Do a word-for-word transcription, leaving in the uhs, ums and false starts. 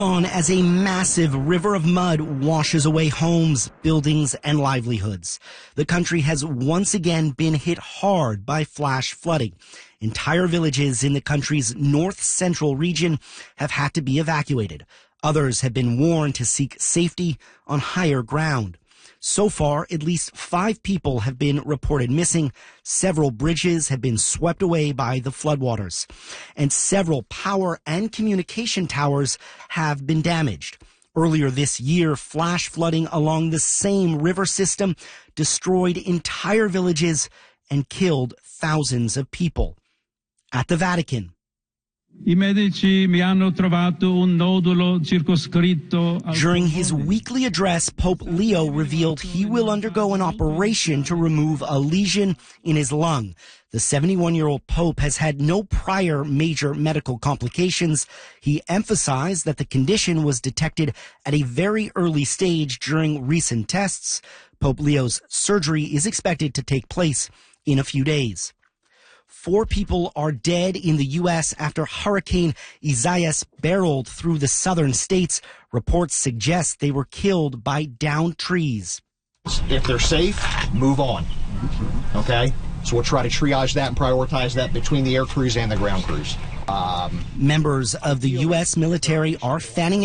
On as a massive river of mud washes away homes, buildings, and livelihoods. The country has once again been hit hard by flash flooding. Entire villages in the country's north-central region have had to be evacuated. Others have been warned to seek safety on higher ground. So far, at least five people have been reported missing. Several bridges have been swept away by the floodwaters. And several power and communication towers have been damaged. Earlier this year, flash flooding along the same river system destroyed entire villages and killed thousands of people. At the Vatican, During his weekly address, Pope Leo revealed he will undergo an operation to remove a lesion in his lung. The seventy-one-year-old Pope has had no prior major medical complications. He emphasized that the condition was detected at a very early stage during recent tests. Pope Leo's surgery is expected to take place in a few days. Four people are dead in the U S after Hurricane Isaias barreled through the southern states. Reports suggest they were killed by downed trees. If they're safe, move on. Okay? So we'll try to triage that and prioritize that between the air crews and the ground crews. Um, Members of the U S military are fanning